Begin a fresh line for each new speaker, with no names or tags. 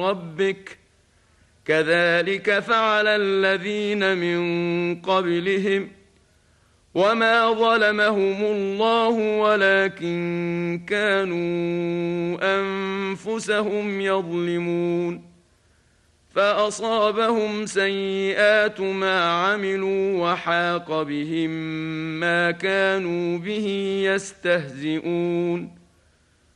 ربك كذلك فعل الذين من قبلهم وما ظلمهم الله ولكن كانوا أنفسهم يظلمون فأصابهم سيئات ما عملوا وحاق بهم ما كانوا به يستهزئون